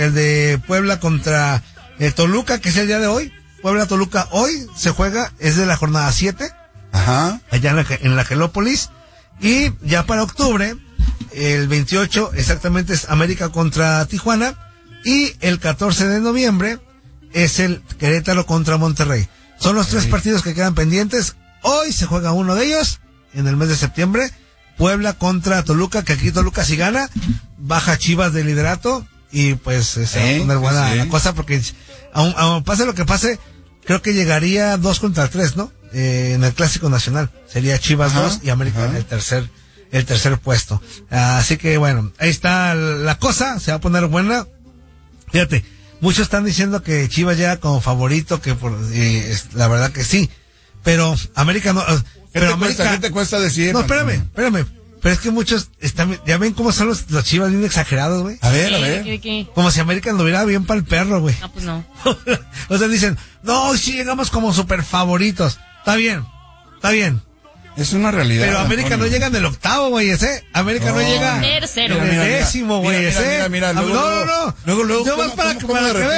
El de Puebla contra Toluca, que es el día de hoy. Puebla-Toluca hoy se juega, es de la jornada 7. Ajá. Allá en la Gelópolis. Y ya para octubre, el 28 exactamente es América contra Tijuana. Y el 14 de noviembre es el Querétaro contra Monterrey. Son los 3 partidos que quedan pendientes. Hoy se juega uno de ellos, en el mes de septiembre. Puebla contra Toluca, que aquí Toluca si gana, baja Chivas de liderato. Y pues se va a poner buena la cosa, porque aun pase lo que pase, creo que llegaría 2-3, ¿no? En el Clásico Nacional. Sería Chivas 2 y América en el tercer puesto. Así que bueno, ahí está la cosa, se va a poner buena. Fíjate, muchos están diciendo que Chivas llega como favorito, que la verdad que sí. Pero América no. ¿Qué te cuesta decir? No, espérame. Pero es que muchos ya ven cómo son los Chivas bien exagerados, güey. A ver. ¿Qué? Como si América anduviera bien para el perro, güey. No, pues no. O sea, dicen, no, sí llegamos como super favoritos. Está bien. Es una realidad. Pero América Antonio. no llega en el octavo, güey, no llega Tercero. en el décimo, güey, Mira, no. Luego, Yo más para que veas.